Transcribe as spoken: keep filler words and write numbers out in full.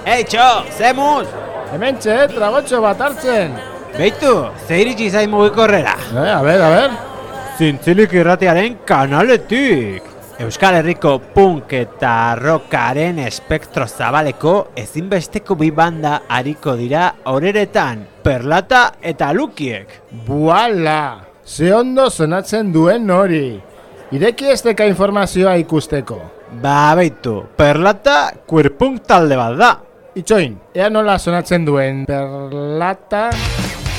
Eitxo, zemuz! Hementxe, tragotxo bat hartzen. Beitu, ze iritsi zain mugikorrera? Eh, a ber, a ber. Zintzilik irratiaren kanaletik. Euskal Herriko punk eta rockaren espektro zabaleko ezinbesteko bi banda ariko dira horeretan, Perlata eta Lukiek. Buala! Ze ondo sonatzen duen hori. Ireki esteka informazioa ikusteko. Ba, beitu, Perlata queer punk talde bat da. Itxoin, ea nola sonatzen duen Perlata...